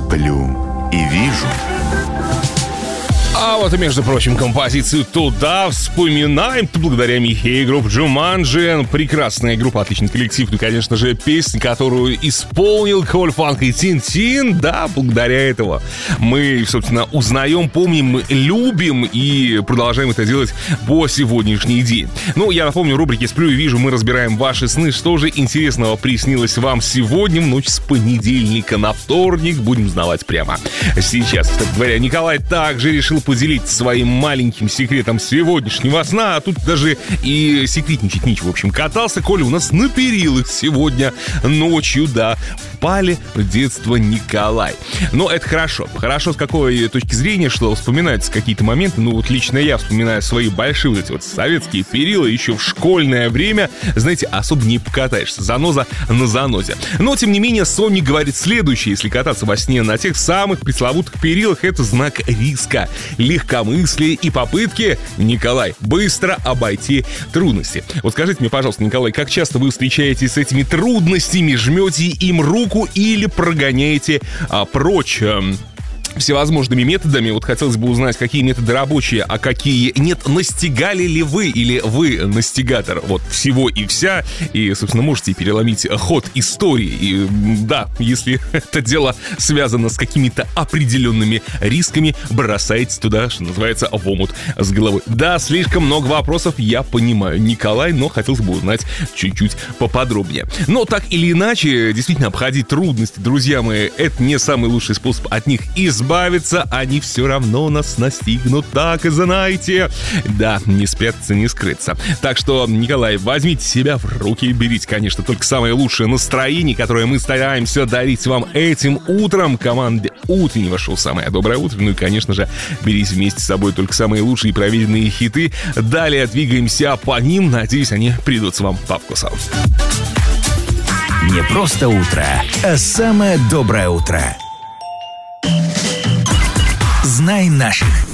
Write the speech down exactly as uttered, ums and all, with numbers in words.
Сплю и вижу. А вот и, между прочим, композицию «Туда» вспоминаем благодаря Михею, группа Джуманджи. Прекрасная группа, отличный коллектив. Ну, конечно же, песня, которую исполнил Коль Фанк и Тин-Тин. Да, благодаря этому мы, собственно, узнаем, помним, любим и продолжаем это делать по сегодняшний день. Ну, я напомню, в рубрике «Сплю и вижу» мы разбираем ваши сны. Что же интересного приснилось вам сегодня в ночь с понедельника на вторник? Будем узнавать прямо сейчас. Кстати говоря, Николай также решил поделиться своим маленьким секретом сегодняшнего сна, а тут даже и секретничать нечего. В общем, катался Коля у нас на перилах сегодня ночью, да, впали в детство Николай. Но это хорошо. Хорошо с какой точки зрения, что вспоминаются какие-то моменты. Ну вот лично я вспоминаю свои большие вот эти вот советские перила еще в школьное время. Знаете, особо не покатаешься. Заноза на занозе. Но, тем не менее, Соня говорит следующее. Если кататься во сне на тех самых пресловутых перилах, это знак риска, легкомыслие и попытки, Николай, быстро обойти трудности. Вот скажите мне, пожалуйста, Николай, как часто вы встречаетесь с этими трудностями, жмете им руку или прогоняете а, прочь? А, всевозможными методами. Вот хотелось бы узнать, какие методы рабочие, а какие нет. Настигали ли вы или вы настигатор вот всего и вся? И, собственно, можете переломить ход истории. И да, если это дело связано с какими-то определенными рисками, бросайте туда, что называется, в омут с головой. Да, слишком много вопросов, я понимаю, Николай, но хотелось бы узнать чуть-чуть поподробнее. Но так или иначе, действительно, обходить трудности, друзья мои, это не самый лучший способ от них избавиться. Избавиться, они все равно нас настигнут, так и знаете. Да, не спрятаться, не скрыться. Так что, Николай, возьмите себя в руки и берите, конечно, только самое лучшее настроение, которое мы стараемся дарить вам этим утром. Команде утреннего шоу «Самое доброе утро». Ну и, конечно же, берите вместе с собой только самые лучшие и проверенные хиты. Далее двигаемся по ним. Надеюсь, они придутся вам по вкусу. Не просто утро, а самое доброе утро. Знай наших.